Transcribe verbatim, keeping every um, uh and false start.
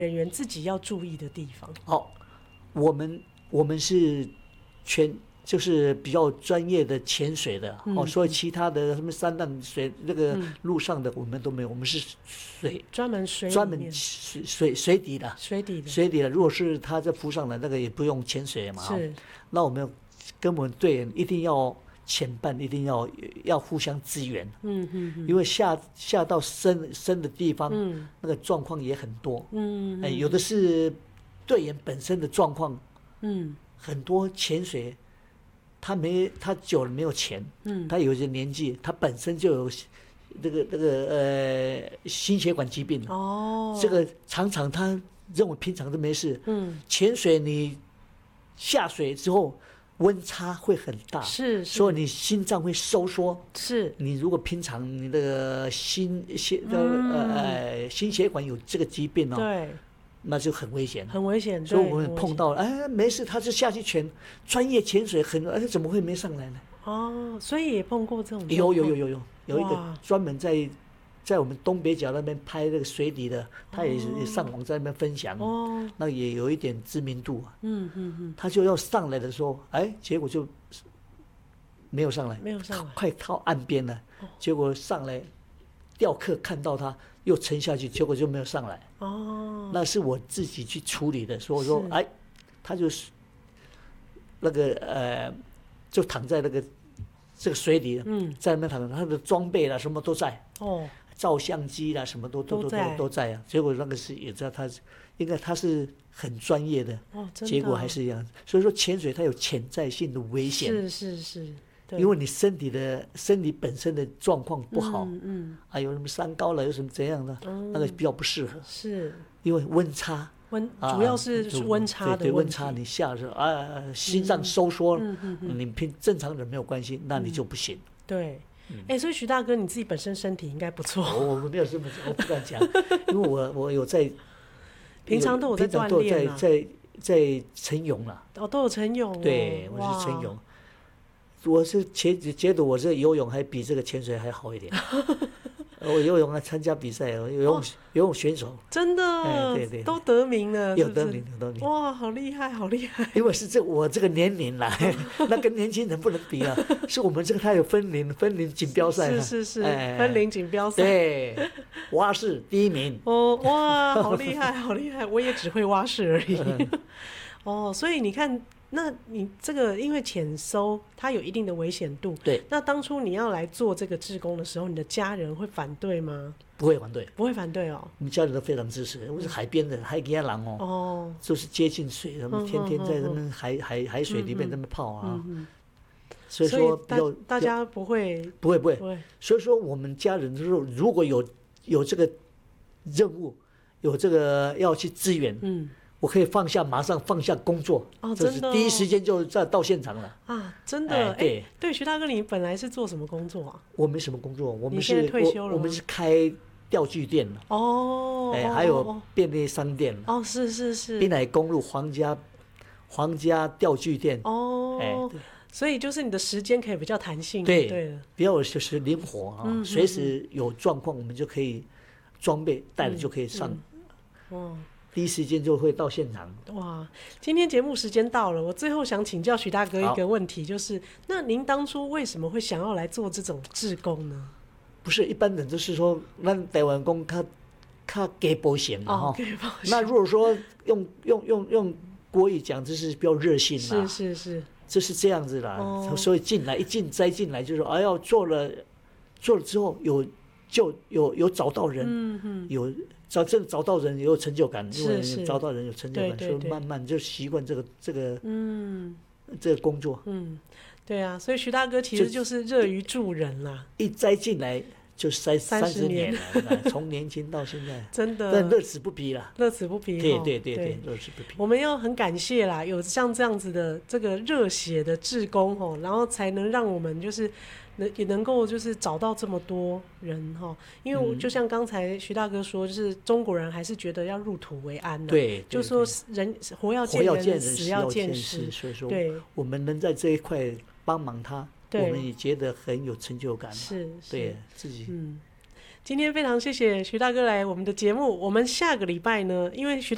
人员自己要注意的地方？ 好，我们我们是全就是比较专业的潜水的，嗯、哦，所以其他的什么山淡水那个路上的我们都没有，我们是水专门水专门水水水底的水底的水底的。如果是他在浮上来，那个也不用潜水嘛， 是。 那我们跟我们队员一定要前伴，一定要要互相支援， 嗯嗯嗯， 因为下下到深深的地方，嗯，那个状况也很多，嗯，嗯哎，有的是队员本身的状况，嗯，很多潜水。他没，他久了没有钱，嗯，他有些年纪，他本身就有这个这个呃心血管疾病，哦，这个常常他认为平常都没事，嗯，潜水你下水之后温差会很大， 是， 所以你心脏会收缩， 是， 你如果平常你的心心呃心血管有这个疾病哦， 对。 那就很危险， 很危险， 所以我们碰到了，哎，没事，他就下去潜，专业潜水很，哎，怎么会没上来呢？ 哦，所以也碰过这种。 有有有有有有一个专门在在我们东北角那边拍那个水底的，他也是上网在那边分享，哦，那也有一点知名度啊。嗯嗯嗯。他就要上来的时候，哎，结果就没有上来， 没有上来， 快靠岸边了，结果上来。钓客看到他又沉下去，结果就没有上来。哦，那是我自己去处理的，所以说，哎，他就是那个呃，就躺在那个这个水里，嗯，在那边躺着，他的装备啦什么都在，哦，照相机啦什么都都都都都在啊。结果那个是也知道他应该他是很专业的，哦，真的，结果还是一样。所以说潜水它有潜在性的危险， 是是是。 因为你身体的身体本身的状况不好，嗯嗯，还、啊、有什么三高了，有什么怎样的，嗯、那个比较不适合。 是， 因为温差， 温、啊、主要是温差的问题。 对对，温差你下的时候啊，心脏收缩，嗯嗯嗯、你平正常人没有关系，那你就不行。嗯、 对，哎、嗯欸，所以徐大哥你自己本身身体应该不错。 我我没有这么讲，我不敢讲，因为我我有在， 平常都有在锻炼啊，在在晨泳了。 哦，都有晨泳、哦。 对，我是晨泳。我是觉觉得我这游泳还比这个潜水还好一点。我游泳还参加比赛，游泳、哦、游泳选手， 真的， 哎、对, 对对， 都得名了， 有得名，有得名。 哇，好厉害，好厉害！ 因为是这我这个年龄啦，那跟年轻人不能比啊。是我们这个他有分龄，分龄锦标赛， 是是是，哎、分龄锦标赛， 对，蛙式第一名。 哦，哇，好厉害，好厉害！我也只会蛙式而已。嗯、哦，所以你看。那你这个因为潜搜它有一定的危险度， 对。 那当初你要来做这个志工的时候，你的家人会反对吗？ 不会反对， 不会反对哦。 我们家人都非常支持。我是海边的海边人哦，哦，就是接近水，他们天天在那边海、嗯、海海水里面那边泡啊。嗯嗯，所以说比较大家不会不会不会不会。所以说我们家人就是如果有有这个任务，有这个要去支援，嗯。我可以放下，马上放下工作， 哦，真的、哦， 第一时间就在到现场了啊！真的，哎，对对，徐大哥，你本来是做什么工作啊？ 我没什么工作，我们是退休了我，我们是开钓具店哦， 哎，还有便利商店哦，是是是， 滨海公路皇家皇家钓具店哦，哎，所以就是你的时间可以比较弹性， 对对了， 比较就是灵活啊，嗯、随时有状况我们就可以装备带了就可以上，哦。第一时间就会到现场。 哇，今天节目时间到了，我最后想请教徐大哥一个问题，就是那您当初为什么会想要来做这种志工呢？ 不是一般人就是说，那台湾工他他给保险嘛哈，那如果说用用用用国语讲，就是比较热心啦， 是是是， 就是这样子啦。哦、所以进来一进栽进来，就是哎呀做了做了之后有就有有找到人，嗯嗯，有。找真找到人也有成就感，因为找到人有成就感，所以慢慢就习惯这个这个嗯这个工作。 嗯，对啊，所以徐大哥其实就是乐于助人啦。 一栽进来就塞三十年了，从年轻到现在， 真的， 但乐此不疲啦， 乐此不疲。 对对对对，乐此不疲。 我们要很感谢啦，有像这样子的这个热血的志工吼，然后才能让我们就是。也能够就是找到这么多人哈，因为就像刚才徐大哥说，就是中国人还是觉得要入土为安、啊、 对， 就说人活要见人，死要见识， 所以说对，我们能在这一块帮忙他，我们也觉得很有成就感， 是， 对自己。 嗯，今天非常谢谢徐大哥来我们的节目，我们下个礼拜呢，因为徐大